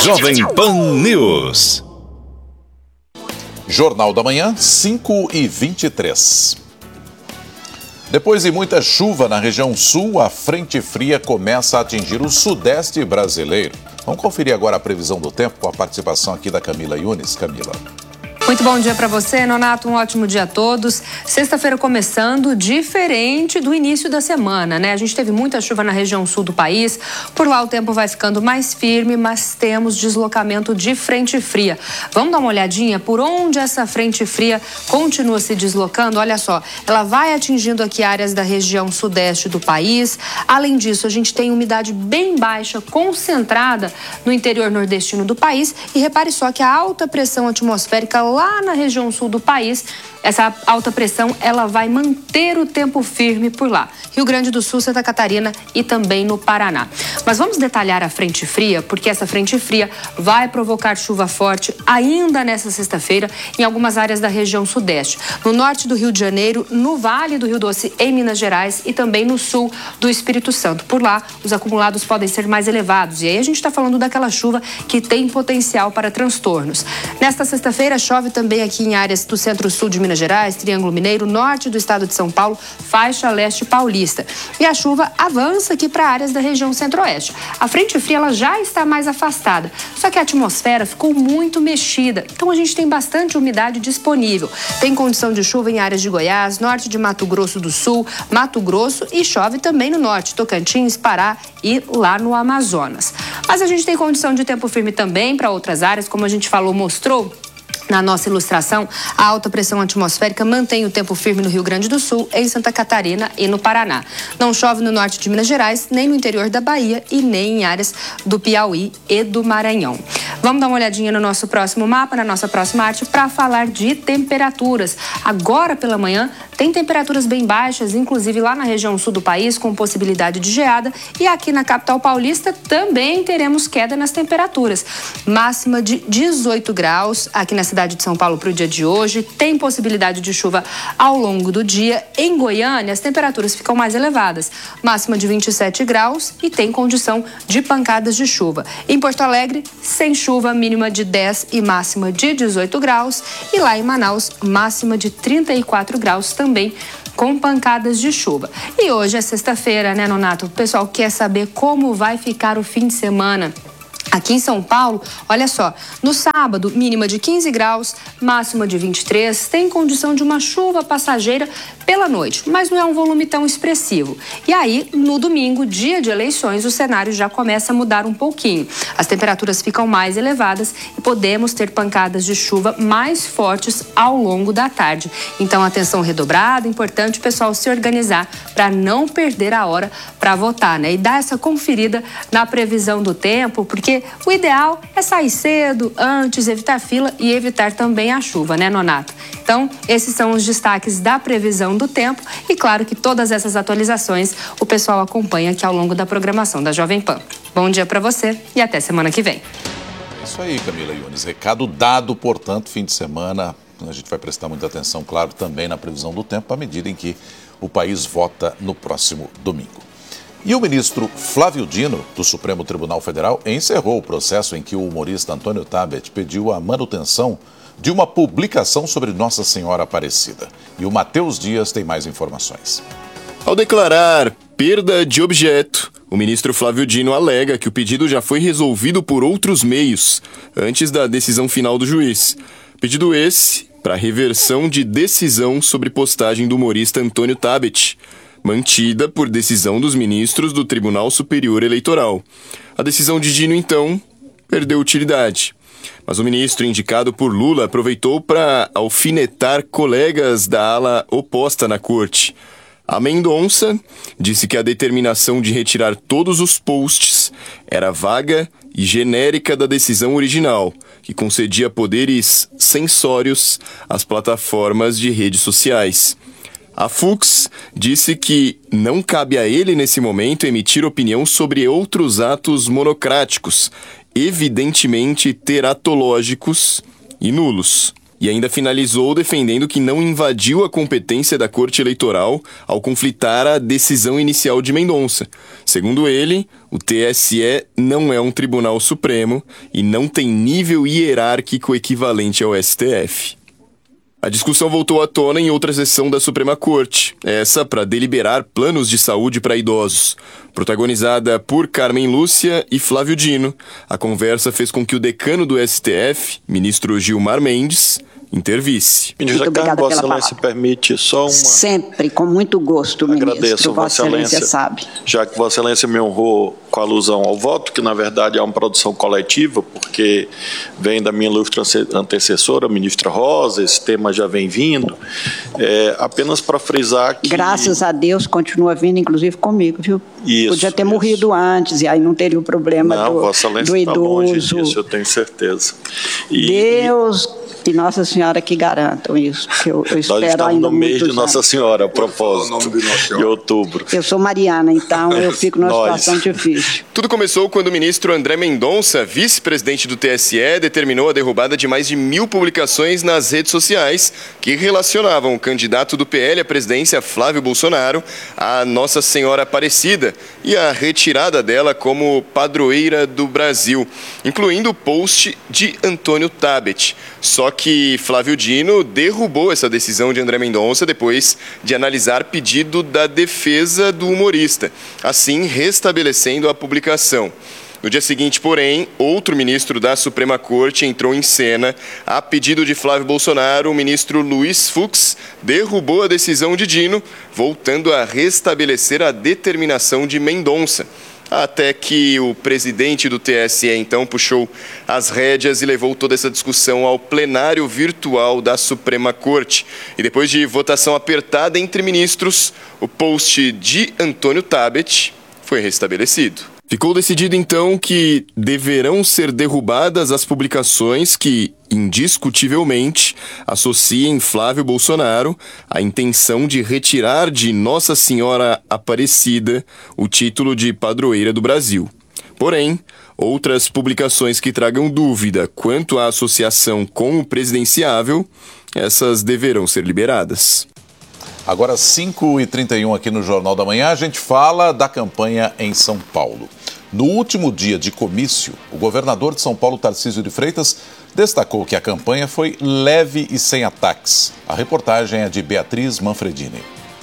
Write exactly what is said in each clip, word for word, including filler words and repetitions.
Jovem Pan News. Jornal da Manhã, cinco e vinte e três. Depois de muita chuva na região sul, a frente fria começa a atingir o sudeste brasileiro. Vamos conferir agora a previsão do tempo com a participação aqui da Camila Yunes. Camila. Muito bom dia para você, Nonato. Um ótimo dia a todos. Sexta-feira começando diferente do início da semana, né? A gente teve muita chuva na região sul do país. Por lá o tempo vai ficando mais firme, mas temos deslocamento de frente fria. Vamos dar uma olhadinha por onde essa frente fria continua se deslocando? Olha só, ela vai atingindo aqui áreas da região sudeste do país. Além disso, a gente tem umidade bem baixa, concentrada no interior nordestino do país. E repare só que a alta pressão atmosférica lá na região sul do país, essa alta pressão, ela vai manter o tempo firme por lá. Rio Grande do Sul, Santa Catarina e também no Paraná. Mas vamos detalhar a frente fria, porque essa frente fria vai provocar chuva forte ainda nessa sexta-feira em algumas áreas da região sudeste. No norte do Rio de Janeiro, no Vale do Rio Doce, em Minas Gerais e também no sul do Espírito Santo. Por lá, os acumulados podem ser mais elevados. E aí a gente está falando daquela chuva que tem potencial para transtornos. Nesta sexta-feira, chove também aqui em áreas do centro-sul de Minas Gerais, Triângulo Mineiro, norte do estado de São Paulo, faixa leste paulista. E a chuva avança aqui para áreas da região centro-oeste. A frente fria ela já está mais afastada, só que a atmosfera ficou muito mexida. Então a gente tem bastante umidade disponível. Tem condição de chuva em áreas de Goiás, norte de Mato Grosso do Sul, Mato Grosso e chove também no norte, Tocantins, Pará e lá no Amazonas. Mas a gente tem condição de tempo firme também para outras áreas, como a gente falou, mostrou na nossa ilustração, a alta pressão atmosférica mantém o tempo firme no Rio Grande do Sul, em Santa Catarina e no Paraná. Não chove no norte de Minas Gerais, nem no interior da Bahia e nem em áreas do Piauí e do Maranhão. Vamos dar uma olhadinha no nosso próximo mapa, na nossa próxima arte, para falar de temperaturas. Agora pela manhã, tem temperaturas bem baixas, inclusive lá na região sul do país, com possibilidade de geada. E aqui na capital paulista também teremos queda nas temperaturas. Máxima de dezoito graus aqui na cidade de São Paulo para o dia de hoje. Tem possibilidade de chuva ao longo do dia. Em Goiânia, as temperaturas ficam mais elevadas. Máxima de vinte e sete graus e tem condição de pancadas de chuva. Em Porto Alegre, sem chuva, mínima de dez e máxima de dezoito graus. E lá em Manaus, máxima de trinta e quatro graus também, com pancadas de chuva. E hoje é sexta-feira, né, Nonato? O pessoal quer saber como vai ficar o fim de semana. Aqui em São Paulo, olha só, no sábado, mínima de quinze graus, máxima de vinte e três, tem condição de uma chuva passageira pela noite, mas não é um volume tão expressivo. E aí, no domingo, dia de eleições, o cenário já começa a mudar um pouquinho. As temperaturas ficam mais elevadas e podemos ter pancadas de chuva mais fortes ao longo da tarde. Então, atenção redobrada, importante o pessoal se organizar para não perder a hora para votar, né? E dar essa conferida na previsão do tempo, porque o ideal é sair cedo, antes, evitar fila e evitar também a chuva, né, Nonato? Então, esses são os destaques da previsão do tempo e claro que todas essas atualizações o pessoal acompanha aqui ao longo da programação da Jovem Pan. Bom dia para você e até semana que vem. É isso aí, Camila Yunes. Recado dado, portanto, fim de semana. A gente vai prestar muita atenção, claro, também na previsão do tempo, à medida em que o país vota no próximo domingo. E o ministro Flávio Dino, do Supremo Tribunal Federal, encerrou o processo em que o humorista Antônio Tabet pediu a manutenção de uma publicação sobre Nossa Senhora Aparecida. E o Matheus Dias tem mais informações. Ao declarar perda de objeto, o ministro Flávio Dino alega que o pedido já foi resolvido por outros meios, antes da decisão final do juiz. Pedido esse para reversão de decisão sobre postagem do humorista Antônio Tabet, mantida por decisão dos ministros do Tribunal Superior Eleitoral. A decisão de Dino, então, perdeu utilidade. Mas o ministro indicado por Lula aproveitou para alfinetar colegas da ala oposta na corte. A Mendonça disse que a determinação de retirar todos os posts era vaga e genérica da decisão original, que concedia poderes censórios às plataformas de redes sociais. A Fux disse que não cabe a ele, nesse momento, emitir opinião sobre outros atos monocráticos, evidentemente teratológicos e nulos. E ainda finalizou defendendo que não invadiu a competência da Corte Eleitoral ao conflitar a decisão inicial de Mendonça. Segundo ele, o T S E não é um tribunal supremo e não tem nível hierárquico equivalente ao S T F. A discussão voltou à tona em outra sessão da Suprema Corte, essa para deliberar planos de saúde para idosos. Protagonizada por Carmen Lúcia e Flávio Dino, a conversa fez com que o decano do S T F, ministro Gilmar Mendes, intervisse. Ministra Carmen, Vossa Excelência permite só uma... Sempre, com muito gosto, ministro. Agradeço, Vossa Excelência, sabe. Já que Vossa Excelência me honrou com alusão ao voto, que na verdade é uma produção coletiva, porque vem da minha ilustre antecessora, a ministra Rosa, esse tema já vem vindo, é, apenas para frisar que... Graças a Deus, continua vindo, inclusive comigo, viu? Isso, Podia ter isso. morrido antes, e aí não teria o problema não, do, Vossa Excelência do idoso. Está longe disso, eu tenho certeza. E, Deus... E Nossa Senhora que garantam isso, porque eu, eu espero nós estamos ainda no mês de anos. Nossa Senhora, a propósito, de outubro. Eu sou mariana, então eu fico numa Nós. situação difícil. Tudo começou quando o ministro André Mendonça, vice-presidente do T S E, determinou a derrubada de mais de mil publicações nas redes sociais que relacionavam o candidato do P L à presidência, Flávio Bolsonaro, a Nossa Senhora Aparecida e a retirada dela como padroeira do Brasil, incluindo o post de Antônio Tabet. Só que Flávio Dino derrubou essa decisão de André Mendonça depois de analisar pedido da defesa do humorista, assim restabelecendo a publicação. No dia seguinte, porém, outro ministro da Suprema Corte entrou em cena. A pedido de Flávio Bolsonaro, o ministro Luiz Fux derrubou a decisão de Dino, voltando a restabelecer a determinação de Mendonça. Até que o presidente do T S E, então, puxou as rédeas e levou toda essa discussão ao plenário virtual da Suprema Corte. E depois de votação apertada entre ministros, o post de Antônio Tabet foi restabelecido. Ficou decidido, então, que deverão ser derrubadas as publicações que, indiscutivelmente, associem Flávio Bolsonaro à intenção de retirar de Nossa Senhora Aparecida o título de padroeira do Brasil. Porém, outras publicações que tragam dúvida quanto à associação com o presidenciável, essas deverão ser liberadas. Agora, cinco e trinta e um aqui no Jornal da Manhã, a gente fala da campanha em São Paulo. No último dia de comício, o governador de São Paulo, Tarcísio de Freitas, destacou que a campanha foi leve e sem ataques. A reportagem é de Beatriz Manfredini.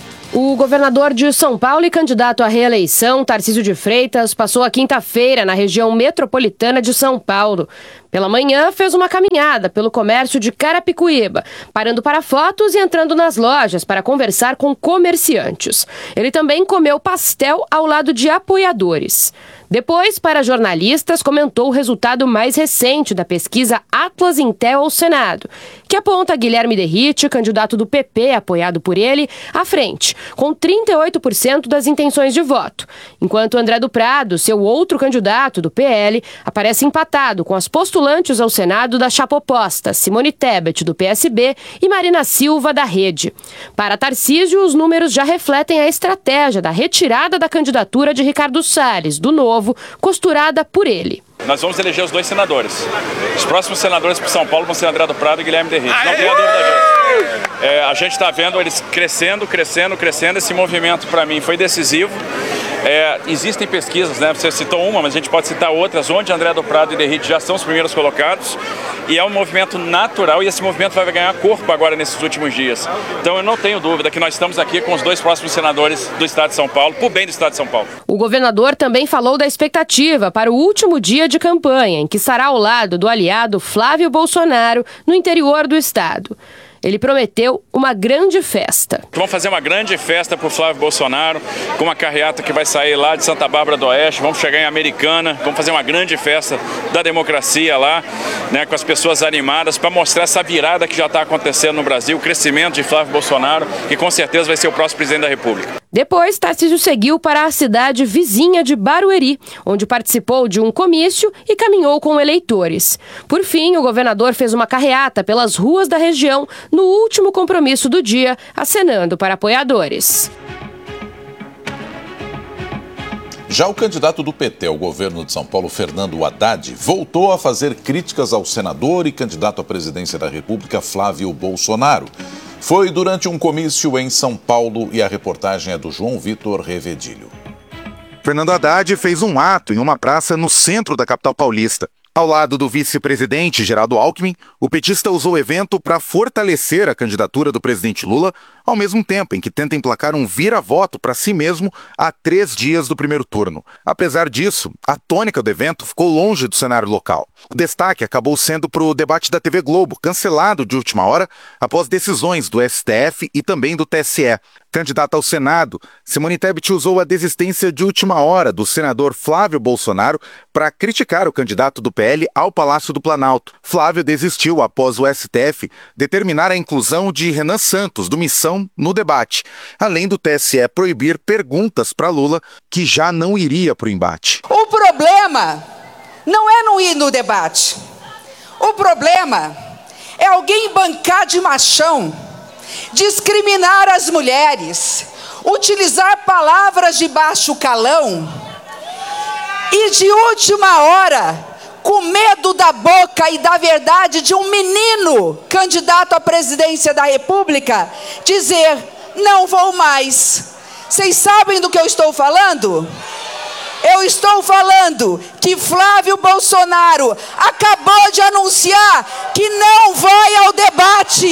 O governador de São Paulo e candidato à reeleição, Tarcísio de Freitas, passou a quinta-feira na região metropolitana de São Paulo. Pela manhã, fez uma caminhada pelo comércio de Carapicuíba, parando para fotos e entrando nas lojas para conversar com comerciantes. Ele também comeu pastel ao lado de apoiadores. Depois, para jornalistas, comentou o resultado mais recente da pesquisa Atlas Intel ao Senado, que aponta Guilherme Derrite, candidato do P P, apoiado por ele, à frente, com trinta e oito por cento das intenções de voto, enquanto André do Prado, seu outro candidato do P L, aparece empatado com as postulantes ao Senado da chapa oposta, Simone Tebet, do P S B, e Marina Silva, da Rede. Para Tarcísio, os números já refletem a estratégia da retirada da candidatura de Ricardo Salles, do Novo, costurada por ele. Nós vamos eleger os dois senadores. Os próximos senadores para São Paulo vão ser André do Prado e Guilherme Derrite. Não tenha dúvida disso. É, a gente está vendo eles crescendo, crescendo, crescendo. Esse movimento, para mim, foi decisivo. É, existem pesquisas, né? Você citou uma, mas a gente pode citar outras, onde André do Prado e Derrite já são os primeiros colocados. E é um movimento natural e esse movimento vai ganhar corpo agora nesses últimos dias. Então eu não tenho dúvida que nós estamos aqui com os dois próximos senadores do Estado de São Paulo, por bem do Estado de São Paulo. O governador também falou da expectativa para o último dia de campanha, em que estará ao lado do aliado Flávio Bolsonaro no interior do estado. Ele prometeu uma grande festa. Vamos fazer uma grande festa para o Flávio Bolsonaro, com uma carreata que vai sair lá de Santa Bárbara do Oeste, vamos chegar em Americana, vamos fazer uma grande festa da democracia lá, né, com as pessoas animadas, para mostrar essa virada que já está acontecendo no Brasil, o crescimento de Flávio Bolsonaro, que com certeza vai ser o próximo presidente da República. Depois, Tarcísio seguiu para a cidade vizinha de Barueri, onde participou de um comício e caminhou com eleitores. Por fim, o governador fez uma carreata pelas ruas da região no último compromisso do dia, acenando para apoiadores. Já o candidato do P T ao governo de São Paulo, Fernando Haddad, voltou a fazer críticas ao senador e candidato à presidência da República, Flávio Bolsonaro. Foi durante um comício em São Paulo e a reportagem é do João Vitor Revedilho. Fernando Haddad fez um ato em uma praça no centro da capital paulista. Ao lado do vice-presidente Geraldo Alckmin, o petista usou o evento para fortalecer a candidatura do presidente Lula, ao mesmo tempo em que tenta emplacar um vira-voto para si mesmo a três dias do primeiro turno. Apesar disso, a tônica do evento ficou longe do cenário local. O destaque acabou sendo para o debate da T V Globo, cancelado de última hora após decisões do S T F e também do T S E. Candidata ao Senado, Simone Tebet usou a desistência de última hora do senador Flávio Bolsonaro para criticar o candidato do P L ao Palácio do Planalto. Flávio desistiu após o S T F determinar a inclusão de Renan Santos, do Missão, no debate, além do T S E proibir perguntas para Lula, que já não iria para o embate. O problema não é não ir no debate. O problema é alguém bancar de machão, discriminar as mulheres, utilizar palavras de baixo calão e de última hora, com medo da boca e da verdade de um menino candidato à presidência da República, dizer, não vou mais. Vocês sabem do que eu estou falando? Eu estou falando que Flávio Bolsonaro acabou de anunciar que não vai ao debate.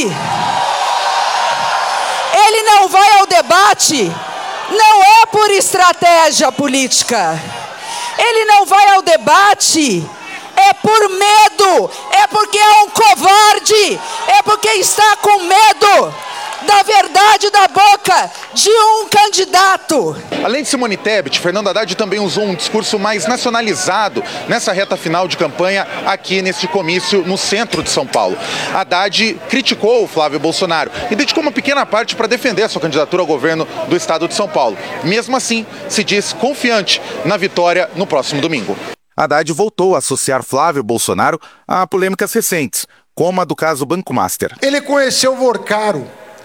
Ele não vai ao debate, não é por estratégia política. Ele não vai ao debate, é por medo, é porque é um covarde, é porque está com medo da verdade da boca de um candidato. Além de Simone Tebet, Fernando Haddad também usou um discurso mais nacionalizado nessa reta final de campanha aqui neste comício no centro de São Paulo. Haddad criticou o Flávio Bolsonaro e dedicou uma pequena parte para defender a sua candidatura ao governo do estado de São Paulo. Mesmo assim, se diz confiante na vitória no próximo domingo. Haddad voltou a associar Flávio Bolsonaro a polêmicas recentes, como a do caso Banco Master. Ele conheceu o Vorcaro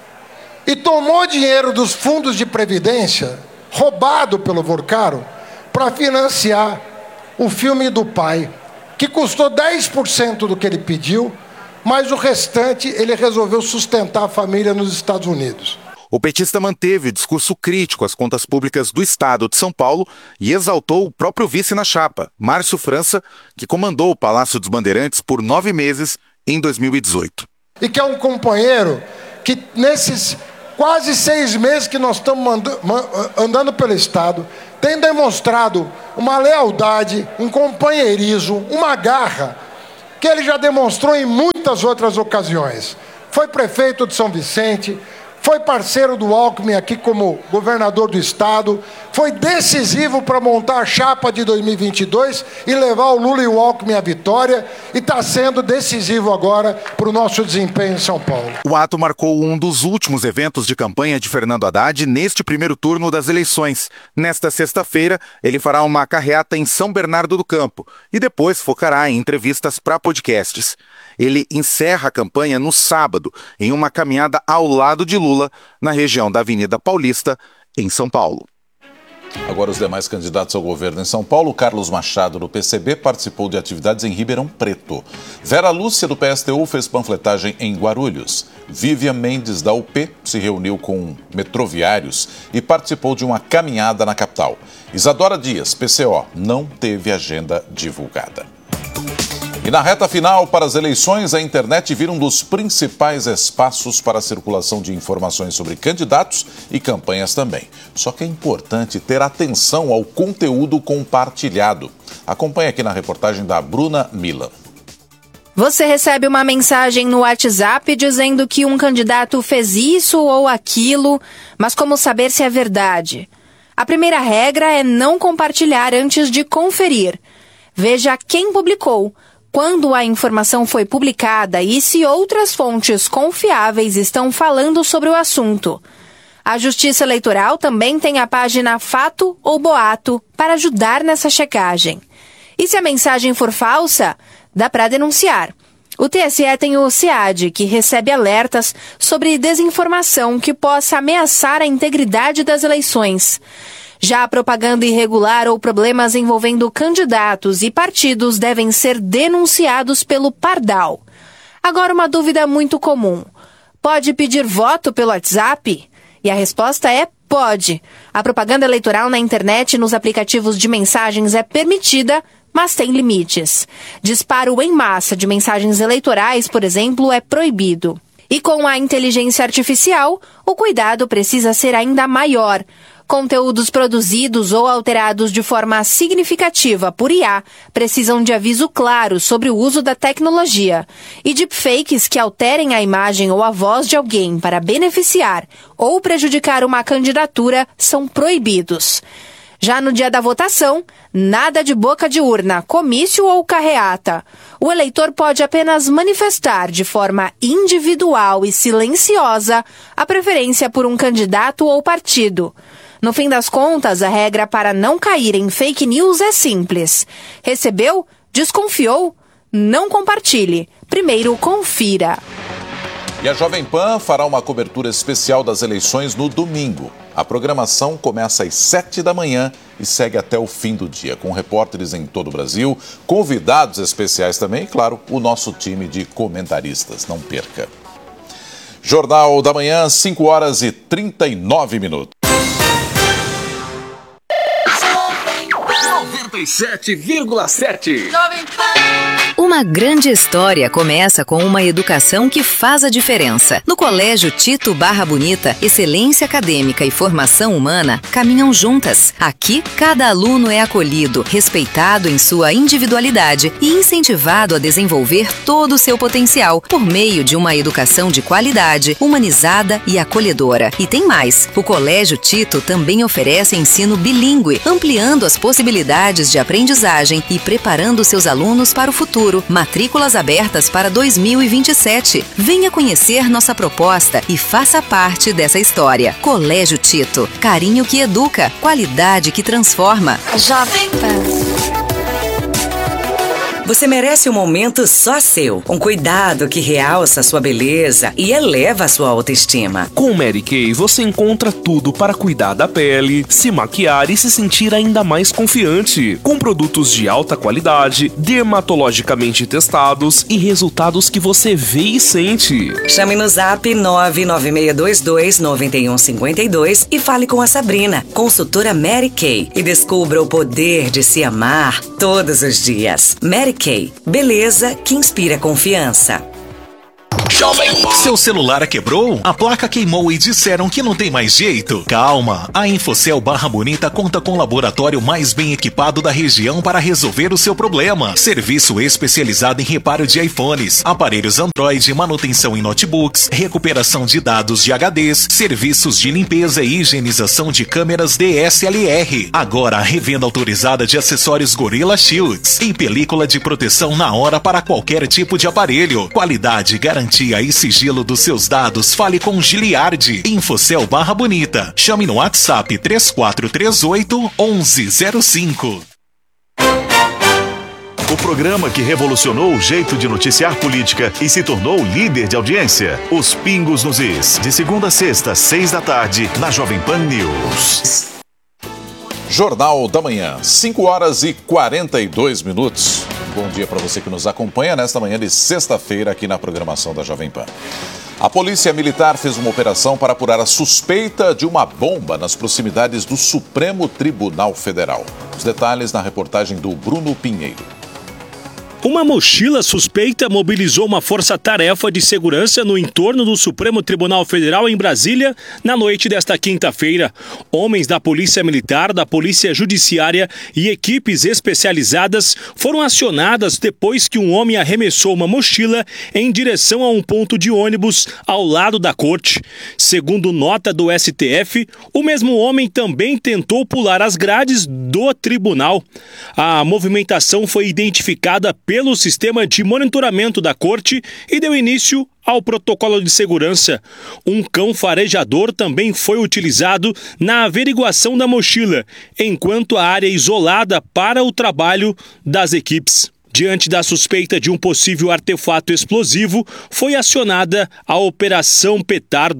e tomou dinheiro dos fundos de previdência, roubado pelo Vorcaro, para financiar o filme do pai, que custou dez por cento do que ele pediu, mas o restante ele resolveu sustentar a família nos Estados Unidos. O petista manteve o discurso crítico às contas públicas do estado de São Paulo e exaltou o próprio vice na chapa, Márcio França, que comandou o Palácio dos Bandeirantes por nove meses em dois mil e dezoito. E que é um companheiro que nesses quase seis meses que nós estamos andando pelo estado, tem demonstrado uma lealdade, um companheirismo, uma garra, que ele já demonstrou em muitas outras ocasiões. Foi prefeito de São Vicente, foi parceiro do Alckmin aqui como governador do estado, foi decisivo para montar a chapa de dois mil e vinte e dois e levar o Lula e o Alckmin à vitória, e está sendo decisivo agora para o nosso desempenho em São Paulo. O ato marcou um dos últimos eventos de campanha de Fernando Haddad neste primeiro turno das eleições. Nesta sexta-feira, ele fará uma carreata em São Bernardo do Campo e depois focará em entrevistas para podcasts. Ele encerra a campanha no sábado, em uma caminhada ao lado de Lula, na região da Avenida Paulista, em São Paulo. Agora os demais candidatos ao governo em São Paulo. Carlos Machado, do P C B, participou de atividades em Ribeirão Preto. Vera Lúcia, do P S T U, fez panfletagem em Guarulhos. Vivian Mendes, da U P, se reuniu com metroviários e participou de uma caminhada na capital. Isadora Dias, P C O, não teve agenda divulgada. E na reta final para as eleições, a internet vira um dos principais espaços para a circulação de informações sobre candidatos e campanhas também. Só que é importante ter atenção ao conteúdo compartilhado. Acompanhe aqui na reportagem da Bruna Milan. Você recebe uma mensagem no WhatsApp dizendo que um candidato fez isso ou aquilo, mas como saber se é verdade? A primeira regra é não compartilhar antes de conferir. Veja quem publicou, quando a informação foi publicada e se outras fontes confiáveis estão falando sobre o assunto. A Justiça Eleitoral também tem a página Fato ou Boato para ajudar nessa checagem. E se a mensagem for falsa, dá para denunciar. O T S E tem o SEAD, que recebe alertas sobre desinformação que possa ameaçar a integridade das eleições. Já a propaganda irregular ou problemas envolvendo candidatos e partidos devem ser denunciados pelo Pardal. Agora, uma dúvida muito comum. Pode pedir voto pelo WhatsApp? E a resposta é pode. A propaganda eleitoral na internet e nos aplicativos de mensagens é permitida, mas tem limites. Disparo em massa de mensagens eleitorais, por exemplo, é proibido. E com a inteligência artificial, o cuidado precisa ser ainda maior. Conteúdos produzidos ou alterados de forma significativa por I A precisam de aviso claro sobre o uso da tecnologia. E deepfakes que alterem a imagem ou a voz de alguém para beneficiar ou prejudicar uma candidatura são proibidos. Já no dia da votação, nada de boca de urna, comício ou carreata. O eleitor pode apenas manifestar de forma individual e silenciosa a preferência por um candidato ou partido. No fim das contas, a regra para não cair em fake news é simples. Recebeu? Desconfiou? Não compartilhe. Primeiro, confira. E a Jovem Pan fará uma cobertura especial das eleições no domingo. A programação começa às sete da manhã e segue até o fim do dia, com repórteres em todo o Brasil, convidados especiais também e, claro, o nosso time de comentaristas. Não perca. Jornal da Manhã, cinco horas e trinta e nove minutos. noventa e sete vírgula sete. Uma grande história começa com uma educação que faz a diferença. No Colégio Tito Barra Bonita, excelência acadêmica e formação humana caminham juntas. Aqui, cada aluno é acolhido, respeitado em sua individualidade e incentivado a desenvolver todo o seu potencial por meio de uma educação de qualidade, humanizada e acolhedora. E tem mais, o Colégio Tito também oferece ensino bilíngue, ampliando as possibilidades de aprendizagem e preparando seus alunos para o futuro. Matrículas abertas para dois mil e vinte e sete. Venha conhecer nossa proposta e faça parte dessa história. Colégio Tito. Carinho que educa. Qualidade que transforma. Jovem Pan. Você merece um momento só seu, um cuidado que realça sua beleza e eleva a sua autoestima. Com Mary Kay você encontra tudo para cuidar da pele, se maquiar e se sentir ainda mais confiante. Com produtos de alta qualidade, dermatologicamente testados e resultados que você vê e sente. Chame no zap nove nove seis dois dois nove um cinco dois e fale com a Sabrina, consultora Mary Kay, e descubra o poder de se amar todos os dias. Mary Kay, beleza que inspira confiança. Seu celular quebrou? A placa queimou e disseram que não tem mais jeito? Calma, a Infocel Barra Bonita conta com o laboratório mais bem equipado da região para resolver o seu problema. Serviço especializado em reparo de iPhones, aparelhos Android, manutenção em notebooks, recuperação de dados de H Ds, serviços de limpeza e higienização de câmeras D S L R. Agora a revenda autorizada de acessórios Gorilla Shields, em película de proteção na hora para qualquer tipo de aparelho. Qualidade, garantia e sigilo dos seus dados, fale com Giliardi. Infocel Barra Bonita. Chame no WhatsApp três quatro três oito, onze zero cinco. O programa que revolucionou o jeito de noticiar política e se tornou líder de audiência. Os Pingos nos Is. De segunda a sexta, seis da tarde, na Jovem Pan News. Jornal da Manhã, cinco horas e quarenta e dois minutos. Bom dia para você que nos acompanha nesta manhã de sexta-feira aqui na programação da Jovem Pan. A Polícia Militar fez uma operação para apurar a suspeita de uma bomba nas proximidades do Supremo Tribunal Federal. Os detalhes na reportagem do Bruno Pinheiro. Uma mochila suspeita mobilizou uma força-tarefa de segurança no entorno do Supremo Tribunal Federal em Brasília na noite desta quinta-feira. Homens da Polícia Militar, da Polícia Judiciária e equipes especializadas foram acionadas depois que um homem arremessou uma mochila em direção a um ponto de ônibus ao lado da corte. Segundo nota do S T F, o mesmo homem também tentou pular as grades do tribunal. A movimentação foi identificada pelo sistema de monitoramento da corte e deu início ao protocolo de segurança. Um cão farejador também foi utilizado na averiguação da mochila, enquanto a área isolada para o trabalho das equipes. Diante da suspeita de um possível artefato explosivo, foi acionada a Operação Petardo.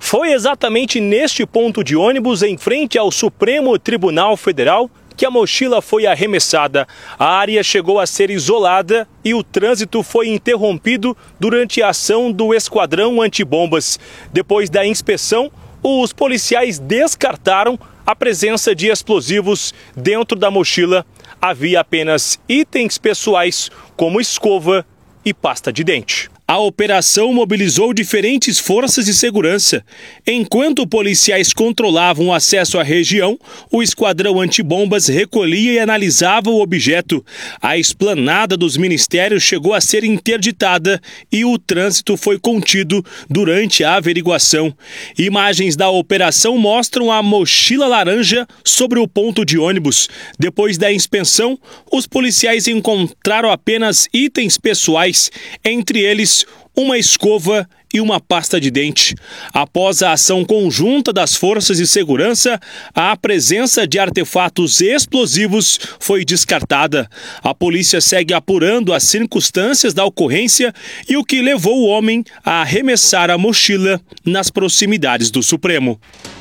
Foi exatamente neste ponto de ônibus, em frente ao Supremo Tribunal Federal, que a mochila foi arremessada. A área chegou a ser isolada e o trânsito foi interrompido durante a ação do Esquadrão Antibombas. Depois da inspeção, os policiais descartaram a presença de explosivos dentro da mochila. Havia apenas itens pessoais como escova e pasta de dente. A operação mobilizou diferentes forças de segurança. Enquanto policiais controlavam o acesso à região, o esquadrão antibombas recolhia e analisava o objeto. A esplanada dos ministérios chegou a ser interditada e o trânsito foi contido durante a averiguação. Imagens da operação mostram a mochila laranja sobre o ponto de ônibus. Depois da inspeção, os policiais encontraram apenas itens pessoais, entre eles uma escova e uma pasta de dente. Após a ação conjunta das forças de segurança, a presença de artefatos explosivos foi descartada. A polícia segue apurando as circunstâncias da ocorrência e o que levou o homem a arremessar a mochila nas proximidades do Supremo.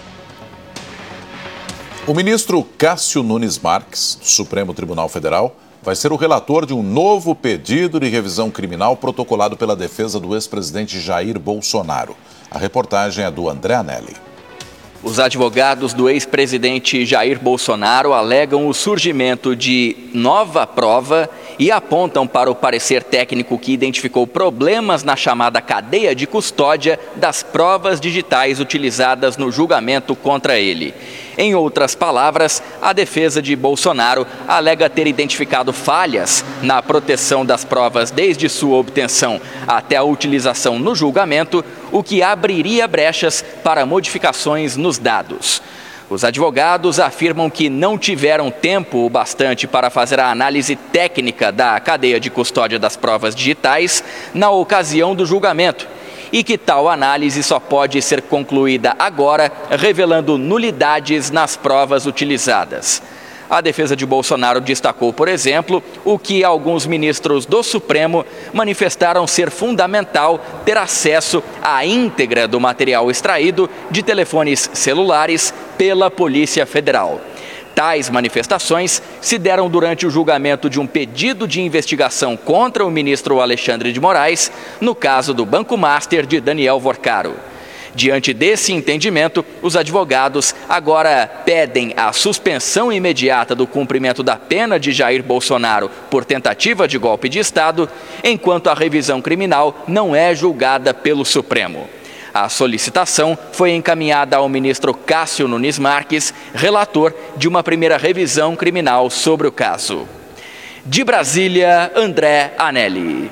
O ministro Cássio Nunes Marques, do Supremo Tribunal Federal, vai ser o relator de um novo pedido de revisão criminal protocolado pela defesa do ex-presidente Jair Bolsonaro. A reportagem é do André Anelli. Os advogados do ex-presidente Jair Bolsonaro alegam o surgimento de nova prova e apontam para o parecer técnico que identificou problemas na chamada cadeia de custódia das provas digitais utilizadas no julgamento contra ele. Em outras palavras, a defesa de Bolsonaro alega ter identificado falhas na proteção das provas desde sua obtenção até a utilização no julgamento, o que abriria brechas para modificações nos dados. Os advogados afirmam que não tiveram tempo o bastante para fazer a análise técnica da cadeia de custódia das provas digitais na ocasião do julgamento e que tal análise só pode ser concluída agora, revelando nulidades nas provas utilizadas. A defesa de Bolsonaro destacou, por exemplo, o que alguns ministros do Supremo manifestaram ser fundamental ter acesso à íntegra do material extraído de telefones celulares pela Polícia Federal. Tais manifestações se deram durante o julgamento de um pedido de investigação contra o ministro Alexandre de Moraes, no caso do Banco Master de Daniel Vorcaro. Diante desse entendimento, os advogados agora pedem a suspensão imediata do cumprimento da pena de Jair Bolsonaro por tentativa de golpe de Estado, enquanto a revisão criminal não é julgada pelo Supremo. A solicitação foi encaminhada ao ministro Cássio Nunes Marques, relator de uma primeira revisão criminal sobre o caso. De Brasília, André Anelli.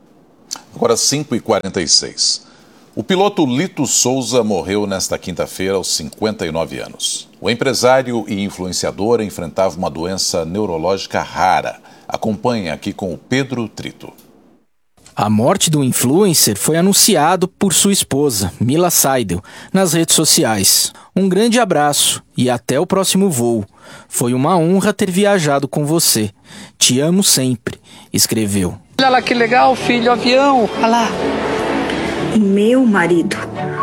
Agora cinco e quarenta e seis. O piloto Lito Souza morreu nesta quinta-feira aos cinquenta e nove anos. O empresário e influenciador enfrentava uma doença neurológica rara. Acompanhe aqui com o Pedro Trito. A morte do influencer foi anunciado por sua esposa, Mila Seidel, nas redes sociais. Um grande abraço e até o próximo voo. Foi uma honra ter viajado com você. Te amo sempre, escreveu. Olha lá que legal, filho, avião. Olha lá. Meu marido,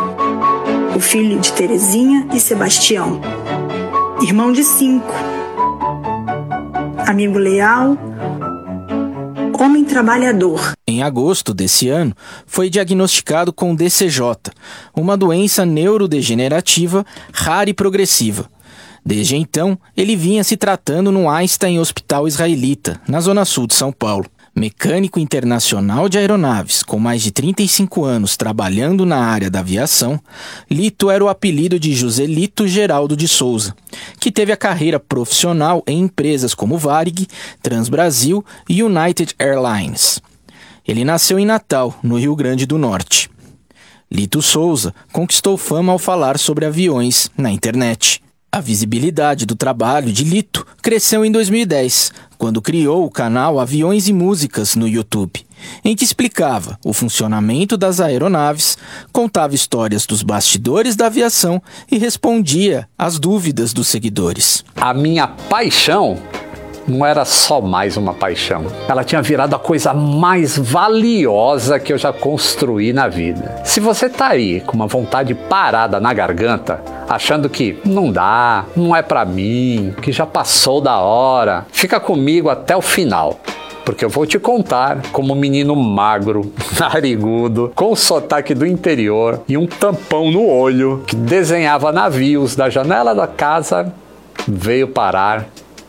o filho de Terezinha e Sebastião, irmão de cinco, amigo leal, homem trabalhador. Em agosto desse ano, foi diagnosticado com D C J, uma doença neurodegenerativa rara e progressiva. Desde então, ele vinha se tratando no Einstein Hospital Israelita, na zona sul de São Paulo. Mecânico internacional de aeronaves, com mais de trinta e cinco anos trabalhando na área da aviação, Lito era o apelido de Joselito Geraldo de Souza, que teve a carreira profissional em empresas como Varig, Transbrasil e United Airlines. Ele nasceu em Natal, no Rio Grande do Norte. Lito Souza conquistou fama ao falar sobre aviões na internet. A visibilidade do trabalho de Lito cresceu em dois mil e dez, quando criou o canal Aviões e Músicas no YouTube, em que explicava o funcionamento das aeronaves, contava histórias dos bastidores da aviação e respondia às dúvidas dos seguidores. A minha paixão não era só mais uma paixão. Ela tinha virado a coisa mais valiosa que eu já construí na vida. Se você tá aí com uma vontade parada na garganta, achando que não dá, não é pra mim, que já passou da hora, fica comigo até o final. Porque eu vou te contar como um menino magro, narigudo, com o sotaque do interior e um tampão no olho, que desenhava navios da janela da casa, veio parar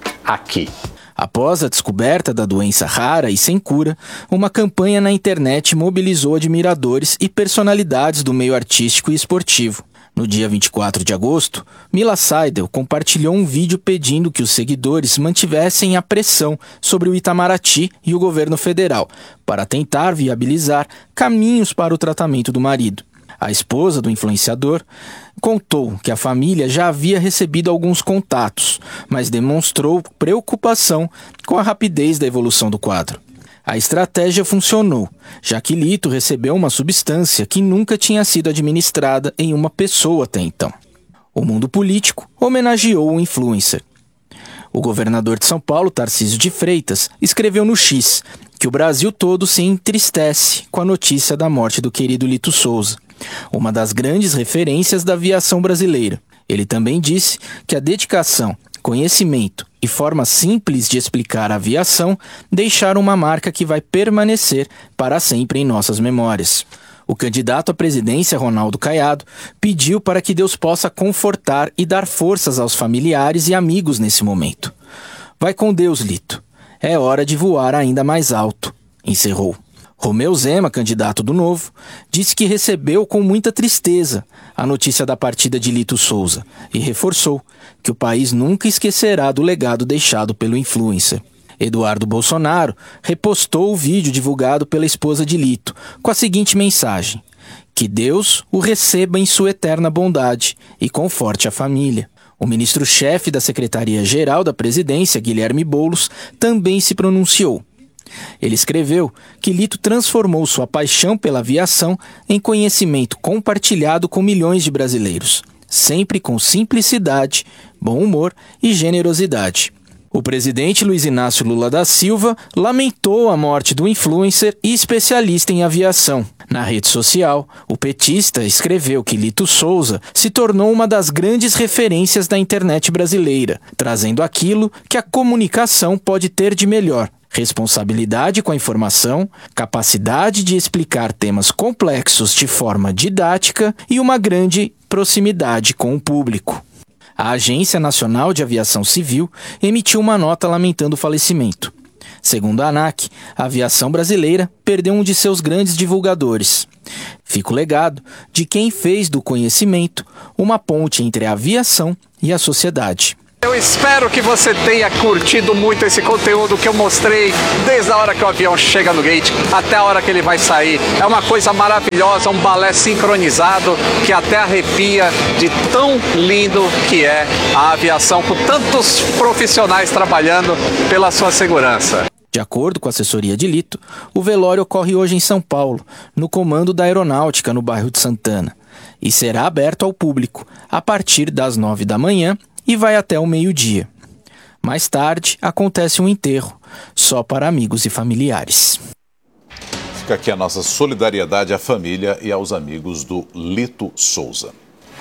aqui. Após a descoberta da doença rara e sem cura, uma campanha na internet mobilizou admiradores e personalidades do meio artístico e esportivo. No dia vinte e quatro de agosto, Mila Seidel compartilhou um vídeo pedindo que os seguidores mantivessem a pressão sobre o Itamaraty e o governo federal para tentar viabilizar caminhos para o tratamento do marido. A esposa do influenciador contou que a família já havia recebido alguns contatos, mas demonstrou preocupação com a rapidez da evolução do quadro. A estratégia funcionou, já que Lito recebeu uma substância que nunca tinha sido administrada em uma pessoa até então. O mundo político homenageou o influencer. O governador de São Paulo, Tarcísio de Freitas, escreveu no X que o Brasil todo se entristece com a notícia da morte do querido Lito Souza, uma das grandes referências da aviação brasileira. Ele também disse que a dedicação, conhecimento e forma simples de explicar a aviação deixaram uma marca que vai permanecer para sempre em nossas memórias. O candidato à presidência, Ronaldo Caiado, pediu para que Deus possa confortar e dar forças aos familiares e amigos nesse momento. Vai com Deus, Lito. É hora de voar ainda mais alto, encerrou. Romeu Zema, candidato do Novo, disse que recebeu com muita tristeza a notícia da partida de Lito Souza e reforçou que o país nunca esquecerá do legado deixado pelo influencer. Eduardo Bolsonaro repostou o vídeo divulgado pela esposa de Lito com a seguinte mensagem: que Deus o receba em sua eterna bondade e conforte a família. O ministro-chefe da Secretaria-Geral da Presidência, Guilherme Boulos, também se pronunciou. Ele escreveu que Lito transformou sua paixão pela aviação em conhecimento compartilhado com milhões de brasileiros, sempre com simplicidade, bom humor e generosidade. O presidente Luiz Inácio Lula da Silva lamentou a morte do influencer e especialista em aviação. Na rede social, o petista escreveu que Lito Souza se tornou uma das grandes referências da internet brasileira, trazendo aquilo que a comunicação pode ter de melhor: responsabilidade com a informação, capacidade de explicar temas complexos de forma didática e uma grande proximidade com o público. A Agência Nacional de Aviação Civil emitiu uma nota lamentando o falecimento. Segundo a ANAC, a aviação brasileira perdeu um de seus grandes divulgadores. Fica o legado de quem fez do conhecimento uma ponte entre a aviação e a sociedade. Eu espero que você tenha curtido muito esse conteúdo que eu mostrei desde a hora que o avião chega no gate até a hora que ele vai sair. É uma coisa maravilhosa, um balé sincronizado que até arrepia de tão lindo que é a aviação, com tantos profissionais trabalhando pela sua segurança. De acordo com a assessoria de Lito, o velório ocorre hoje em São Paulo, no comando da Aeronáutica, no bairro de Santana, e será aberto ao público a partir das nove da manhã e vai até o meio-dia. Mais tarde, acontece um enterro, só para amigos e familiares. Fica aqui a nossa solidariedade à família e aos amigos do Lito Souza.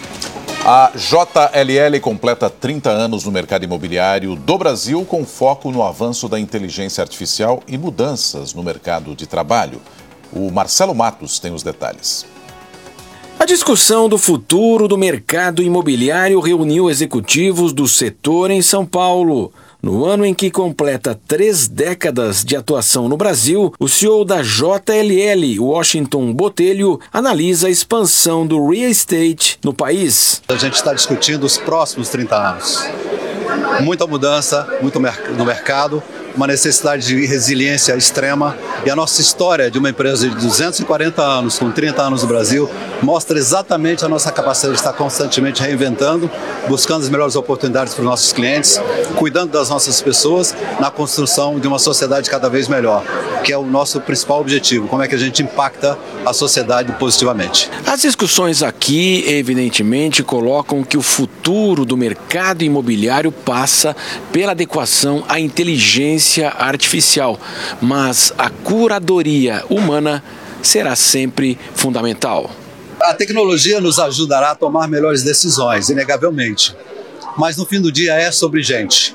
A J L L completa trinta anos no mercado imobiliário do Brasil, com foco no avanço da inteligência artificial e mudanças no mercado de trabalho. O Marcelo Matos tem os detalhes. A discussão do futuro do mercado imobiliário reuniu executivos do setor em São Paulo. No ano em que completa três décadas de atuação no Brasil, o C E O da J L L, Washington Botelho, analisa a expansão do real estate no país. A gente está discutindo os próximos trinta anos. Muita mudança, muito no mercado, uma necessidade de resiliência extrema, e a nossa história de uma empresa de duzentos e quarenta anos, com trinta anos no Brasil, mostra exatamente a nossa capacidade de estar constantemente reinventando, buscando as melhores oportunidades para os nossos clientes, cuidando das nossas pessoas, na construção de uma sociedade cada vez melhor. que é o nosso principal objetivo, como é que a gente impacta a sociedade positivamente. As discussões aqui, evidentemente, colocam que o futuro do mercado imobiliário passa pela adequação à inteligência artificial, mas a curadoria humana será sempre fundamental. A tecnologia nos ajudará a tomar melhores decisões, inegavelmente, mas no fim do dia é sobre gente.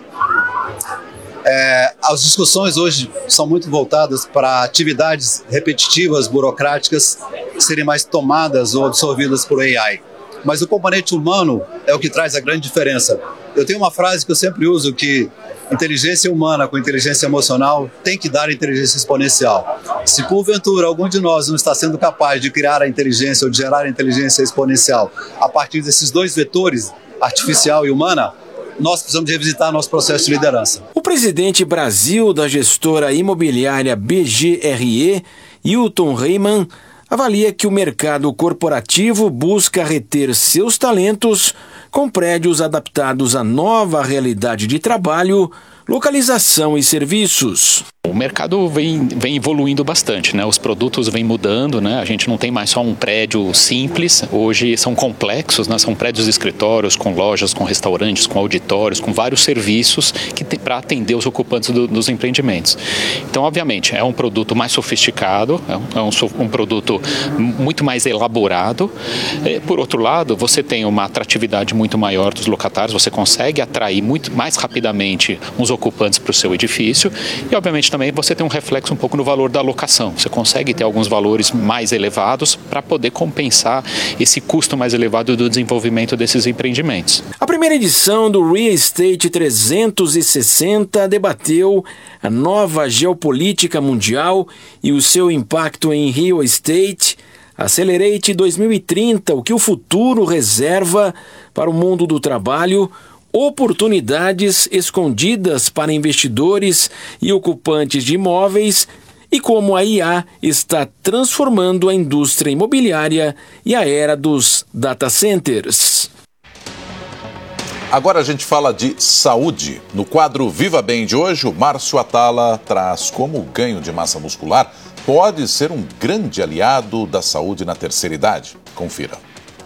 É, as discussões hoje são muito voltadas para atividades repetitivas, burocráticas, serem mais tomadas ou absorvidas por A I. Mas o componente humano é o que traz a grande diferença. Eu tenho uma frase que eu sempre uso, que inteligência humana com inteligência emocional tem que dar inteligência exponencial. Se porventura algum de nós não está sendo capaz de criar a inteligência ou de gerar a inteligência exponencial a partir desses dois vetores, artificial e humana, nós precisamos revisitar nosso processo de liderança. O presidente Brasil da gestora imobiliária B G R E, Hilton Reimann, avalia que o mercado corporativo busca reter seus talentos com prédios adaptados à nova realidade de trabalho, localização e serviços. O mercado vem, vem evoluindo bastante, né? Os produtos vêm mudando, né? A gente não tem mais só um prédio simples, hoje são complexos, né? São prédios de escritórios com lojas, com restaurantes, com auditórios, com vários serviços que tem para atender os ocupantes do, dos empreendimentos. Então, obviamente, é um produto mais sofisticado, é um, é um, um produto muito mais elaborado. Por outro lado, você tem uma atratividade muito maior dos locatários, você consegue atrair muito mais rapidamente os ocupantes para o seu edifício e, obviamente, também você tem um reflexo um pouco no valor da locação. Você consegue ter alguns valores mais elevados para poder compensar esse custo mais elevado do desenvolvimento desses empreendimentos. A primeira edição do Real Estate trezentos e sessenta debateu a nova geopolítica mundial e o seu impacto em real estate. Accelerate dois mil e trinta, o que o futuro reserva para o mundo do trabalho, oportunidades escondidas para investidores e ocupantes de imóveis e como a I A está transformando a indústria imobiliária e a era dos data centers. Agora a gente fala de saúde. No quadro Viva Bem de hoje, o Márcio Atala traz como o ganho de massa muscular pode ser um grande aliado da saúde na terceira idade. Confira.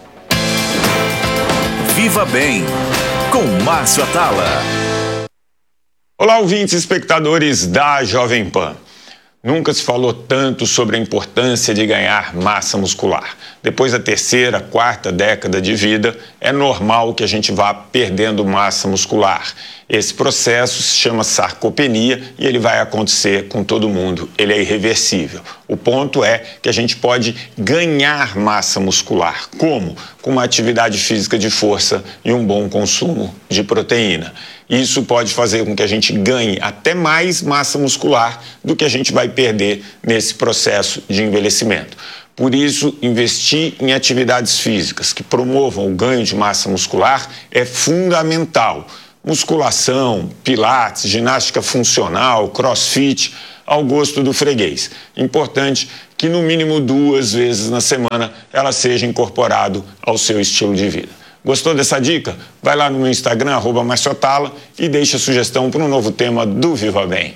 Viva Bem, com Márcio Atala. Olá, ouvintes e espectadores da Jovem Pan. Nunca se falou tanto sobre a importância de ganhar massa muscular. Depois da terceira, quarta década de vida, é normal que a gente vá perdendo massa muscular. Esse processo se chama sarcopenia e ele vai acontecer com todo mundo. Ele é irreversível. O ponto é que a gente pode ganhar massa muscular. Como? Com uma atividade física de força e um bom consumo de proteína. Isso pode fazer com que a gente ganhe até mais massa muscular do que a gente vai perder nesse processo de envelhecimento. Por isso, investir em atividades físicas que promovam o ganho de massa muscular é fundamental. Musculação, pilates, ginástica funcional, crossfit, ao gosto do freguês. Importante que no mínimo duas vezes na semana ela seja incorporado ao seu estilo de vida. Gostou dessa dica? Vai lá no meu Instagram, arroba Márcio Atala, e deixa a sugestão para um novo tema do Viva Bem.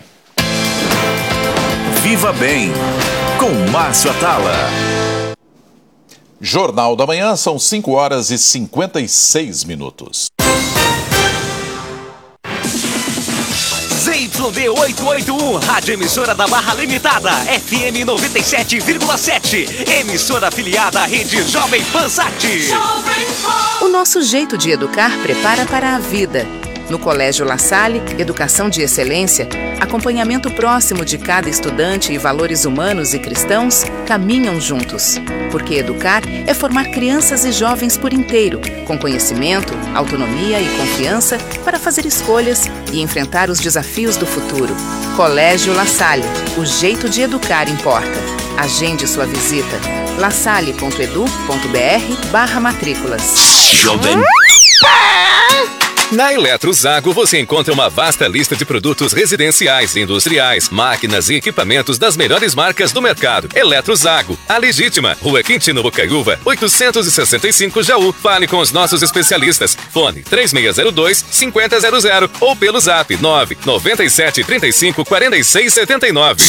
Viva Bem, com Márcio Atala. Jornal da Manhã, são cinco horas e cinquenta e seis minutos. Z Y D oitocentos e oitenta e um, Rádio Emissora da Barra Limitada, F M noventa e sete vírgula sete, emissora afiliada à rede Jovem Pan Sat. O nosso jeito de educar prepara para a vida. No Colégio La Salle, educação de excelência, acompanhamento próximo de cada estudante e valores humanos e cristãos caminham juntos. Porque educar é formar crianças e jovens por inteiro, com conhecimento, autonomia e confiança para fazer escolhas e enfrentar os desafios do futuro. Colégio La Salle, o jeito de educar importa. Agende sua visita. lasalle ponto edu ponto br barra matrículas. Jovem Na Eletrozago você encontra uma vasta lista de produtos residenciais, industriais, máquinas e equipamentos das melhores marcas do mercado. Eletrozago, a legítima, Rua Quintino Bocaiúva, oitocentos e sessenta e cinco Jaú. Fale com os nossos especialistas. Fone três seis zero dois, cinco zero zero zero ou pelo zap nove nove sete três cinco quatro seis sete nove.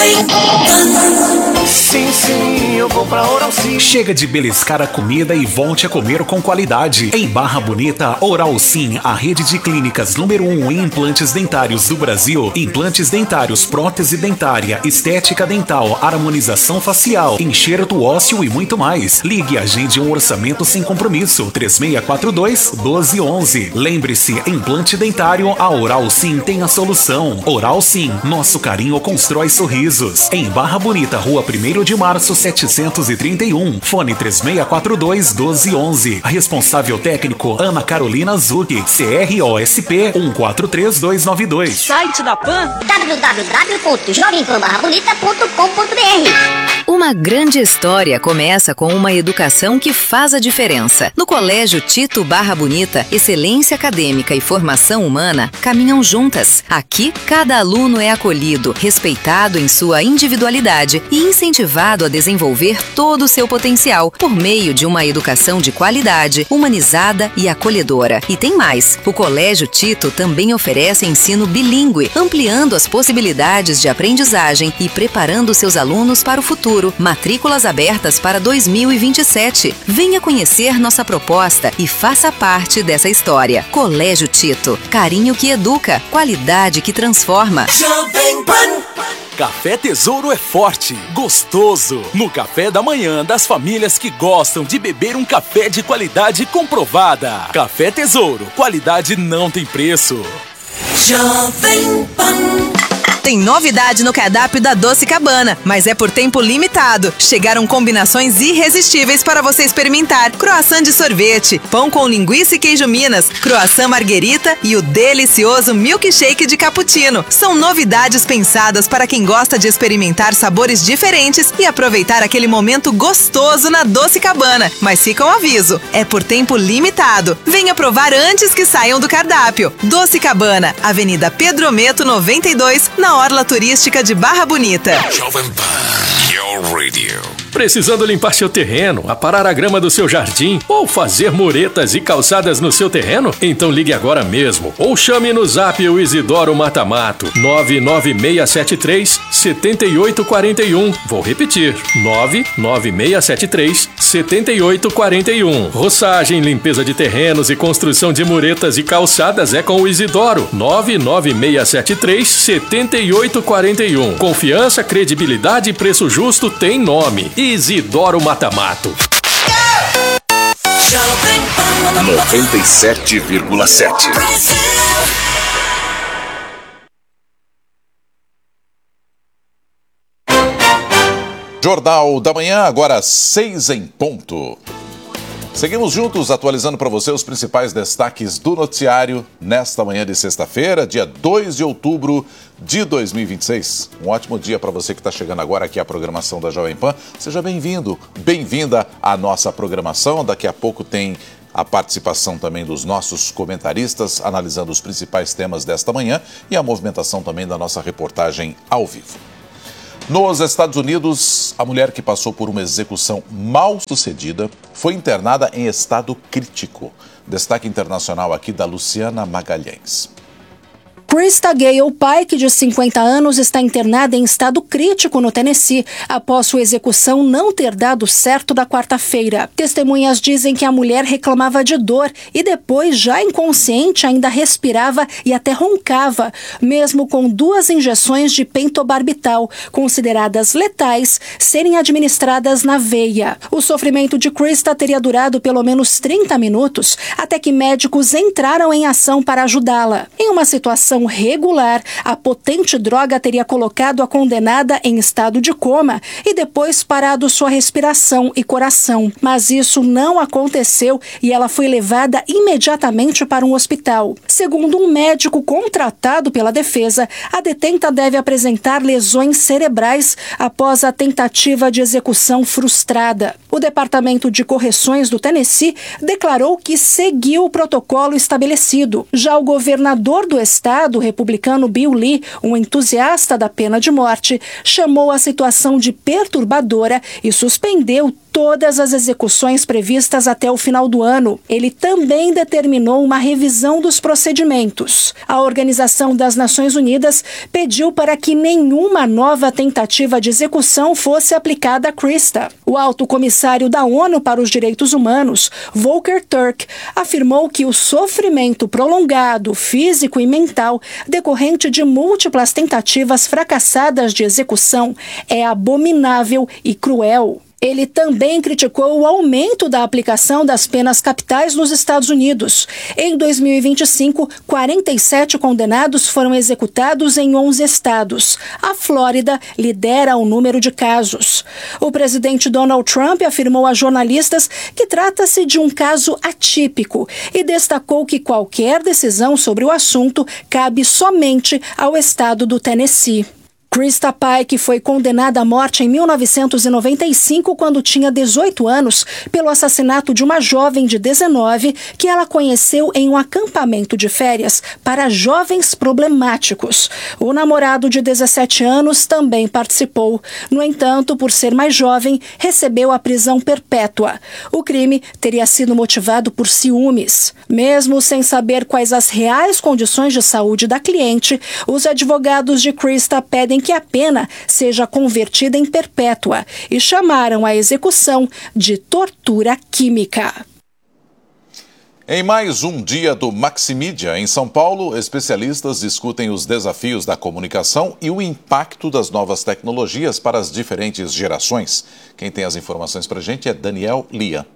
Sim, sim, eu vou pra Oral Sim. Chega de beliscar a comida e volte a comer com qualidade. Em Barra Bonita, Oral Sim, a rede de clínicas número um em implantes dentários do Brasil. Implantes dentários, prótese dentária, estética dental, harmonização facial, enxerto ósseo e muito mais. Ligue e agende um orçamento sem compromisso. três seis quatro dois, um dois um um. Lembre-se, implante dentário, a Oral Sim tem a solução. Oral Sim, nosso carinho constrói sorrisos. Em Barra Bonita, Rua primeiro de março, setecentos e trinta e um. Fone três seis quatro dois, um dois um um. Responsável técnico, Ana Carolina Zucchi, C R O S P um quatro três dois nove dois. Site da Pan w w w ponto jovem pan barra bonita ponto com ponto b r. Uma grande história começa com uma educação que faz a diferença. No Colégio Tito Barra Bonita, excelência acadêmica e formação humana caminham juntas. Aqui, cada aluno é acolhido, respeitado em sua individualidade e incentivado a desenvolver todo o seu potencial por meio de uma educação de qualidade, humanizada e acolhedora. E tem mais, o Colégio Tito também oferece ensino bilíngue, ampliando as possibilidades de aprendizagem e preparando seus alunos para o futuro. Matrículas abertas para dois mil e vinte e sete. Venha conhecer nossa proposta e faça parte dessa história. Colégio Tito, carinho que educa, qualidade que transforma. Jovem Pan. Café Tesouro é forte, gostoso. No café da manhã das famílias que gostam de beber um café de qualidade comprovada. Café Tesouro, qualidade não tem preço. Jovem Pan. Tem novidade no cardápio da Doce Cabana, mas é por tempo limitado. Chegaram combinações irresistíveis para você experimentar. Croissant de sorvete, pão com linguiça e queijo Minas, croissant marguerita e o delicioso milkshake de cappuccino. São novidades pensadas para quem gosta de experimentar sabores diferentes e aproveitar aquele momento gostoso na Doce Cabana. Mas fica um aviso, é por tempo limitado. Venha provar antes que saiam do cardápio. Doce Cabana, Avenida Pedro Meto noventa e dois, na Orla Turística de Barra Bonita. Jovem Pan, your radio. Precisando limpar seu terreno, aparar a grama do seu jardim ou fazer muretas e calçadas no seu terreno? Então ligue agora mesmo ou chame no zap o Isidoro Matamato nove nove seis sete três, sete oito quatro um. Vou repetir, nove nove seis sete três, sete oito quatro um. Roçagem, limpeza de terrenos e construção de muretas e calçadas é com o Isidoro nove nove seis sete três, sete oito quatro um. Confiança, credibilidade e preço justo tem nome. Isidoro Matamato. noventa e sete vírgula sete. Jornal da Manhã, agora seis em ponto. Seguimos juntos atualizando para você os principais destaques do noticiário nesta manhã de sexta-feira, dia dois de outubro de dois mil e vinte e seis. Um ótimo dia para você que está chegando agora aqui à programação da Jovem Pan. Seja bem-vindo, bem-vinda à nossa programação. Daqui a pouco tem a participação também dos nossos comentaristas, analisando os principais temas desta manhã e a movimentação também da nossa reportagem ao vivo. Nos Estados Unidos, a mulher que passou por uma execução mal sucedida foi internada em estado crítico. Destaque internacional aqui da Luciana Magalhães. Krista Gale Pike, de cinquenta anos, está internada em estado crítico no Tennessee, após sua execução não ter dado certo da quarta-feira. Testemunhas dizem que a mulher reclamava de dor e depois, já inconsciente, ainda respirava e até roncava, mesmo com duas injeções de pentobarbital, consideradas letais, serem administradas na veia. O sofrimento de Krista teria durado pelo menos trinta minutos, até que médicos entraram em ação para ajudá-la. Em uma situação respiração regular, a potente droga teria colocado a condenada em estado de coma e depois parado sua respiração e coração. Mas isso não aconteceu e ela foi levada imediatamente para um hospital. Segundo um médico contratado pela defesa, a detenta deve apresentar lesões cerebrais após a tentativa de execução frustrada. O Departamento de Correções do Tennessee declarou que seguiu o protocolo estabelecido. Já o governador do estado, o republicano Bill Lee, um entusiasta da pena de morte, chamou a situação de perturbadora e suspendeu todas as execuções previstas até o final do ano. Ele também determinou uma revisão dos procedimentos. A Organização das Nações Unidas pediu para que nenhuma nova tentativa de execução fosse aplicada a Krista. O alto comissário da ONU para os Direitos Humanos, Volker Turk, afirmou que o sofrimento prolongado, físico e mental, decorrente de múltiplas tentativas fracassadas de execução, é abominável e cruel. Ele também criticou o aumento da aplicação das penas capitais nos Estados Unidos. Em dois mil e vinte e cinco, quarenta e sete condenados foram executados em onze estados. A Flórida lidera o número de casos. O presidente Donald Trump afirmou a jornalistas que trata-se de um caso atípico e destacou que qualquer decisão sobre o assunto cabe somente ao estado do Tennessee. Krista Pike foi condenada à morte em mil novecentos e noventa e cinco, quando tinha dezoito anos, pelo assassinato de uma jovem de dezenove que ela conheceu em um acampamento de férias para jovens problemáticos. O namorado de dezessete anos também participou. No entanto, por ser mais jovem, recebeu a prisão perpétua. O crime teria sido motivado por ciúmes. Mesmo sem saber quais as reais condições de saúde da cliente, os advogados de Krista pedem que a pena seja convertida em perpétua e chamaram a execução de tortura química. Em mais um dia do Maximídia, em São Paulo, especialistas discutem os desafios da comunicação e o impacto das novas tecnologias para as diferentes gerações. Quem tem as informações para a gente é Daniel Lia.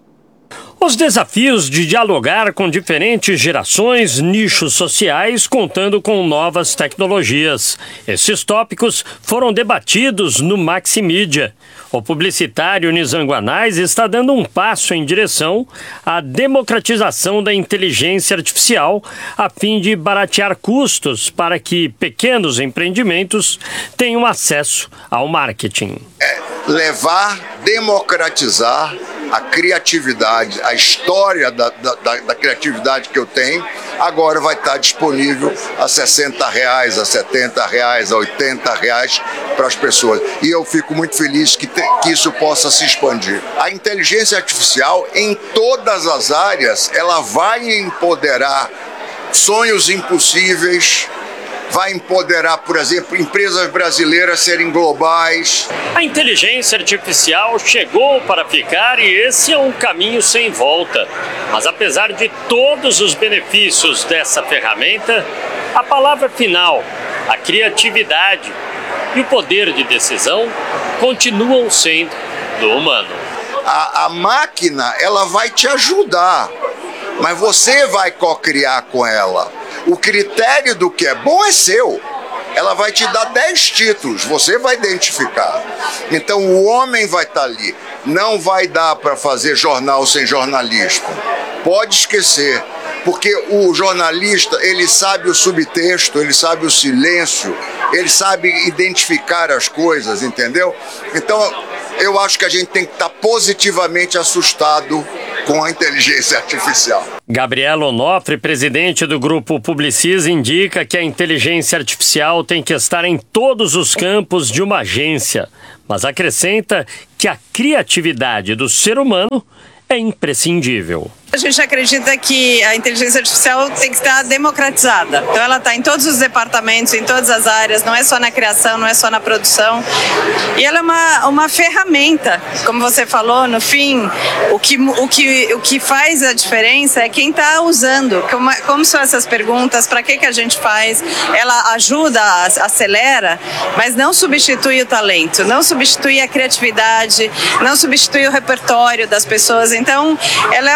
Os desafios de dialogar com diferentes gerações, nichos sociais, contando com novas tecnologias. Esses tópicos foram debatidos no Maximídia. O publicitário Nizanguanais está dando um passo em direção à democratização da inteligência artificial, a fim de baratear custos para que pequenos empreendimentos tenham acesso ao marketing. É levar, democratizar a criatividade, a história da, da, da criatividade que eu tenho, agora vai estar disponível a sessenta reais, a setenta reais, a oitenta reais para as pessoas. E eu fico muito feliz que, te, que isso possa se expandir. A inteligência artificial, em todas as áreas, ela vai empoderar sonhos impossíveis, vai empoderar, por exemplo, empresas brasileiras serem globais. A inteligência artificial chegou para ficar e esse é um caminho sem volta. Mas apesar de todos os benefícios dessa ferramenta, a palavra final, a criatividade e o poder de decisão continuam sendo do humano. A, a máquina, ela vai te ajudar, mas você vai co-criar com ela. O critério do que é bom é seu. Ela vai te dar dez títulos, você vai identificar. Então o homem vai estar ali. Não vai dar para fazer jornal sem jornalista. Pode esquecer, porque o jornalista, ele sabe o subtexto, ele sabe o silêncio, ele sabe identificar as coisas, entendeu? Então eu acho que a gente tem que estar positivamente assustado com a inteligência artificial. Gabriela Onofre, presidente do grupo Publicis, indica que a inteligência artificial tem que estar em todos os campos de uma agência, mas acrescenta que a criatividade do ser humano é imprescindível. A gente acredita que a inteligência artificial tem que estar democratizada. Então ela está em todos os departamentos, em todas as áreas, não é só na criação, não é só na produção. E ela é uma, uma ferramenta, como você falou, no fim, o que, o que, o que faz a diferença é quem está usando. Como, como são essas perguntas, para que, que a gente faz? Ela ajuda, acelera, mas não substitui o talento, não substitui a criatividade, não substitui o repertório das pessoas. Então ela é um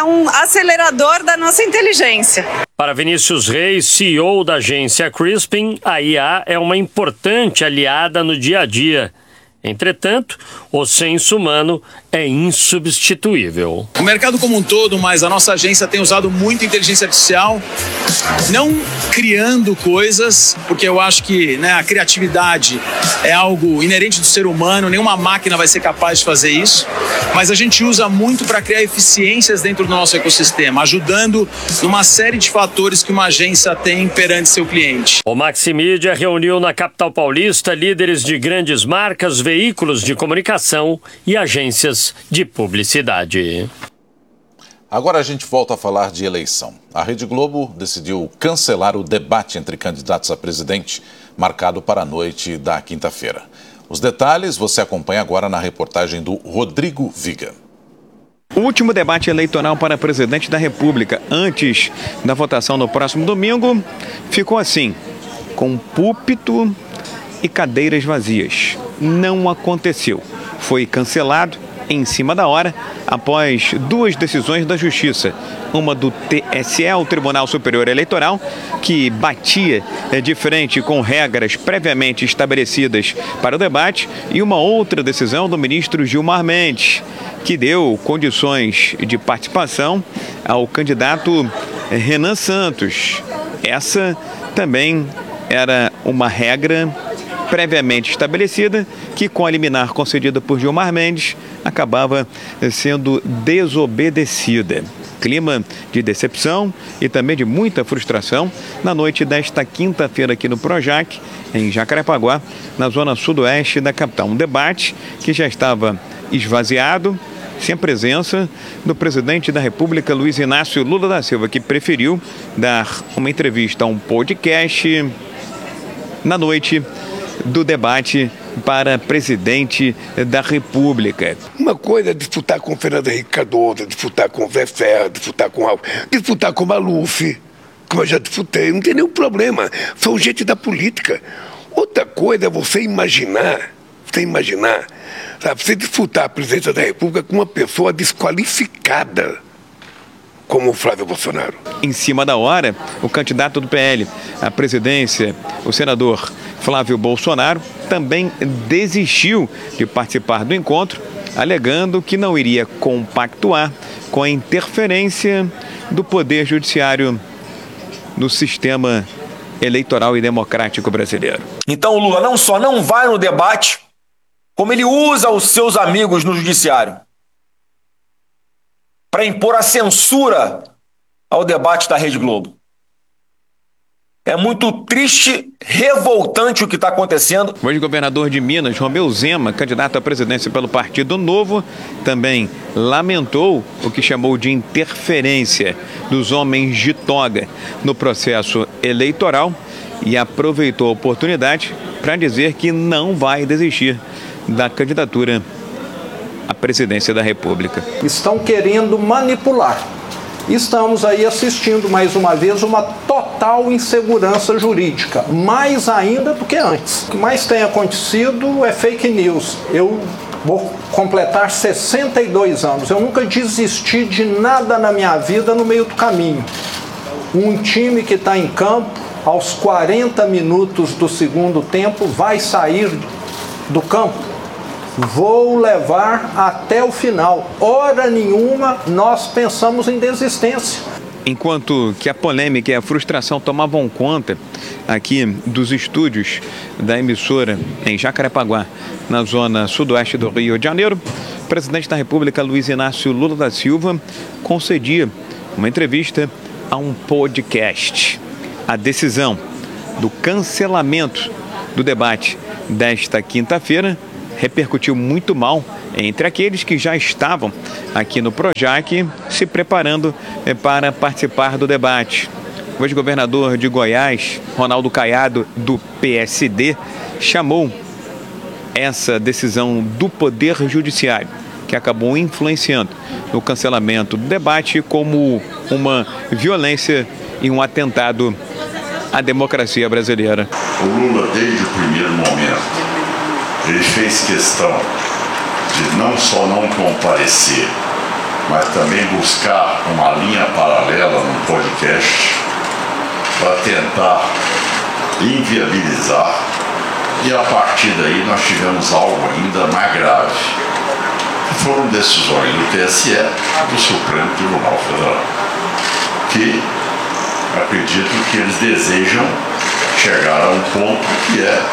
acelerador da nossa inteligência. Para Vinícius Reis, C E O da agência Crispin, a I A é uma importante aliada no dia a dia. Entretanto, o senso humano é insubstituível. O mercado como um todo, mas a nossa agência tem usado muito inteligência artificial, não criando coisas, porque eu acho que, né, a criatividade é algo inerente do ser humano, nenhuma máquina vai ser capaz de fazer isso, mas a gente usa muito para criar eficiências dentro do nosso ecossistema, ajudando numa série de fatores que uma agência tem perante seu cliente. O Maximídia reuniu na capital paulista líderes de grandes marcas, veículos de comunicação e agências de publicidade. Agora a gente volta a falar de eleição. A Rede Globo decidiu cancelar o debate entre candidatos a presidente, marcado para a noite da quinta-feira. Os detalhes você acompanha agora na reportagem do Rodrigo Viga. O último debate eleitoral para presidente da República, antes da votação no próximo domingo, ficou assim, com púlpito e cadeiras vazias. Não aconteceu. Foi cancelado em cima da hora, após duas decisões da Justiça. Uma do T S E, o Tribunal Superior Eleitoral, que batia de frente com regras previamente estabelecidas para o debate, e uma outra decisão do ministro Gilmar Mendes, que deu condições de participação ao candidato Renan Santos. Essa também era uma regra previamente estabelecida, que com a liminar concedida por Gilmar Mendes, acabava sendo desobedecida. Clima de decepção e também de muita frustração na noite desta quinta-feira aqui no Projac, em Jacarepaguá, na zona sudoeste da capital. Um debate que já estava esvaziado, sem a presença do presidente da República, Luiz Inácio Lula da Silva, que preferiu dar uma entrevista a um podcast na noite do debate para presidente da República. Uma coisa é disputar com Fernando Henrique Cardoso, disputar com Zé Serra, disputar com Alves, disputar com Maluf, como eu já disputei, não tem nenhum problema, são gente da política. Outra coisa é você imaginar, você imaginar, sabe, você disputar a presidência da República com uma pessoa desqualificada, como o Flávio Bolsonaro. Em cima da hora, o candidato do P L à presidência, o senador Flávio Bolsonaro, também desistiu de participar do encontro, alegando que não iria compactuar com a interferência do Poder Judiciário no sistema eleitoral e democrático brasileiro. Então o Lula não só não vai no debate, como ele usa os seus amigos no judiciário para impor a censura ao debate da Rede Globo. É muito triste, revoltante o que está acontecendo. O ex-governador de Minas, Romeu Zema, candidato à presidência pelo Partido Novo, também lamentou o que chamou de interferência dos homens de toga no processo eleitoral e aproveitou a oportunidade para dizer que não vai desistir da candidatura à presidência da República. Estão querendo manipular. Estamos aí assistindo mais uma vez uma total insegurança jurídica, mais ainda do que antes. O que mais tem acontecido é fake news. Eu vou completar sessenta e dois anos. Eu nunca desisti de nada na minha vida no meio do caminho. Um time que está em campo, aos quarenta minutos do segundo tempo, vai sair do campo. Vou levar até o final. Hora nenhuma nós pensamos em desistência. Enquanto que a polêmica e a frustração tomavam conta aqui dos estúdios da emissora em Jacarepaguá, na zona sudoeste do Rio de Janeiro, o presidente da República, Luiz Inácio Lula da Silva, concedia uma entrevista a um podcast. A decisão do cancelamento do debate desta quinta-feira repercutiu muito mal entre aqueles que já estavam aqui no Projac se preparando para participar do debate. O ex-governador de Goiás, Ronaldo Caiado, do P S D, chamou essa decisão do Poder Judiciário, que acabou influenciando no cancelamento do debate, como uma violência e um atentado à democracia brasileira. O Lula, desde o primeiro momento, ele fez questão de não só não comparecer, mas também buscar uma linha paralela no podcast para tentar inviabilizar, e a partir daí nós tivemos algo ainda mais grave, que foram decisões do T S E, do Supremo Tribunal Federal, que acredito que eles desejam chegar a um ponto que é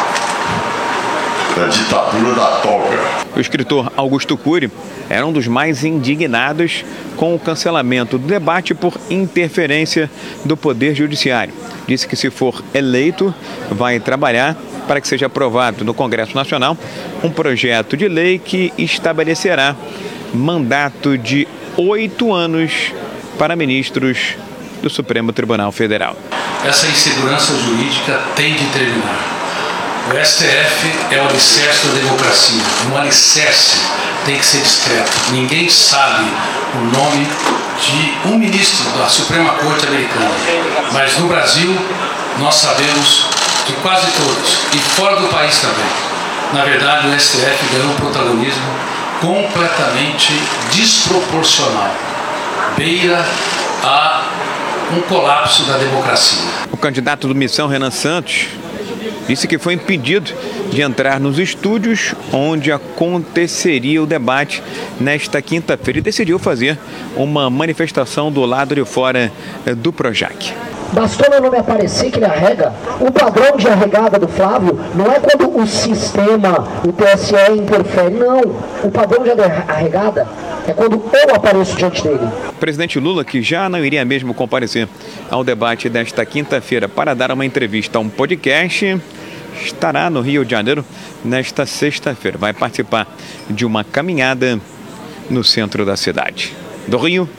a ditadura da toga. O escritor Augusto Cury era um dos mais indignados com o cancelamento do debate por interferência do Poder Judiciário. Disse que, se for eleito, vai trabalhar para que seja aprovado no Congresso Nacional um projeto de lei que estabelecerá mandato de oito anos para ministros do Supremo Tribunal Federal. Essa insegurança jurídica tem de terminar. O S T F é o alicerce da democracia. Um alicerce tem que ser discreto. Ninguém sabe o nome de um ministro da Suprema Corte Americana. Mas no Brasil, nós sabemos de quase todos. E fora do país também. Na verdade, o S T F ganhou um protagonismo completamente desproporcional. Beira a um colapso da democracia. O candidato do Missão, Renan Santos, disse que foi impedido de entrar nos estúdios onde aconteceria o debate nesta quinta-feira e decidiu fazer uma manifestação do lado de fora do Projac. Bastou meu nome aparecer que ele arrega. O padrão de arregada do Flávio não é quando o sistema, o T S E interfere, não. O padrão de arregada é quando eu apareço diante dele. O presidente Lula, que já não iria mesmo comparecer ao debate desta quinta-feira para dar uma entrevista a um podcast, estará no Rio de Janeiro nesta sexta-feira. Vai participar de uma caminhada no centro da cidade. Do Rio,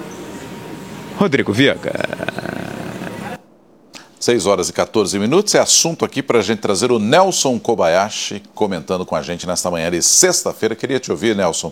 Rodrigo Viega. seis horas e quatorze minutos, é assunto aqui para a gente trazer o Nelson Kobayashi comentando com a gente nesta manhã de sexta-feira. Queria te ouvir, Nelson.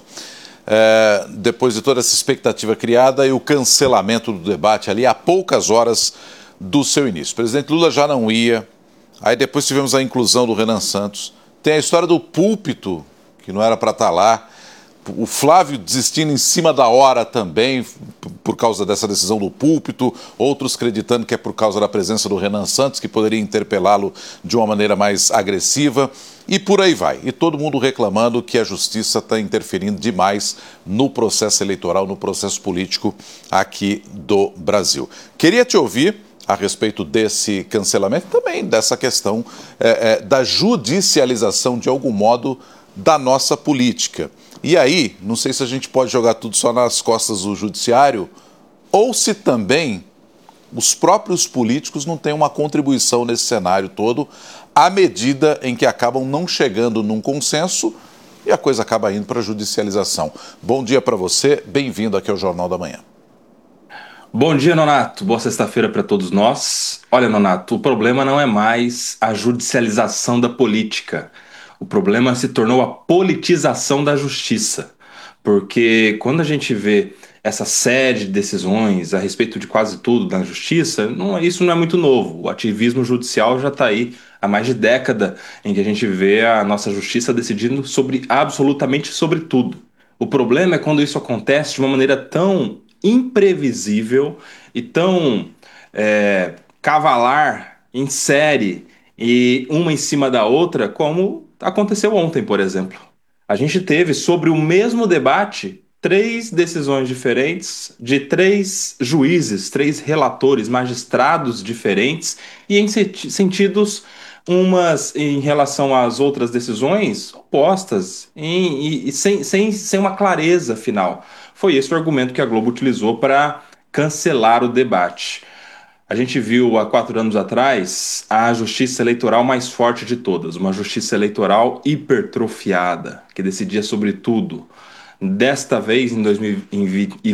É, depois de toda essa expectativa criada e o cancelamento do debate ali há poucas horas do seu início. O presidente Lula já não ia, aí depois tivemos a inclusão do Renan Santos. Tem a história do púlpito, que não era para estar lá. O Flávio desistindo em cima da hora também, por causa dessa decisão do púlpito, outros acreditando que é por causa da presença do Renan Santos, que poderia interpelá-lo de uma maneira mais agressiva, e por aí vai. E todo mundo reclamando que a justiça está interferindo demais no processo eleitoral, no processo político aqui do Brasil. Queria te ouvir a respeito desse cancelamento, também dessa questão é, é, da judicialização, de algum modo, da nossa política. E aí, não sei se a gente pode jogar tudo só nas costas do judiciário, ou se também os próprios políticos não têm uma contribuição nesse cenário todo, à medida em que acabam não chegando num consenso e a coisa acaba indo para a judicialização. Bom dia para você, bem-vindo aqui ao Jornal da Manhã. Bom dia, Nonato. Boa sexta-feira para todos nós. Olha, Nonato, o problema não é mais a judicialização da política. O problema se tornou a politização da justiça, porque quando a gente vê essa série de decisões a respeito de quase tudo na justiça, não, isso não é muito novo. O ativismo judicial já está aí há mais de década, em que a gente vê a nossa justiça decidindo sobre absolutamente sobre tudo. O problema é quando isso acontece de uma maneira tão imprevisível e tão é, cavalar, em série, e uma em cima da outra, como aconteceu ontem, por exemplo. A gente teve, sobre o mesmo debate, três decisões diferentes de três juízes, três relatores, magistrados diferentes, e em sentidos, umas em relação às outras decisões, opostas, em, e, e sem, sem, sem uma clareza final. Foi esse o argumento que a Globo utilizou para cancelar o debate. A gente viu há quatro anos atrás a justiça eleitoral mais forte de todas, uma justiça eleitoral hipertrofiada, que decidia sobre tudo. Desta vez, em dois mil e vinte